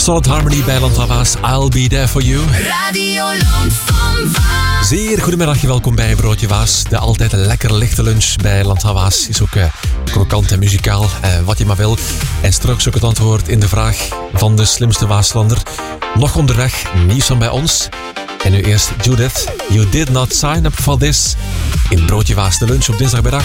Solid Harmony bij Landhava's I'll Be There For You. Radio Land van Waas. Zeer goedemiddag, welkom bij Broodje Waas. De altijd lekker lichte lunch bij Landhava's is ook krokant en muzikaal, wat je maar wil. En straks ook het antwoord in de vraag van de slimste Waaslander. Nog onderweg, nieuws van bij ons. En nu eerst Judith, You Did Not Sign Up For This. In Broodje Waas, de lunch op dinsdagmiddag.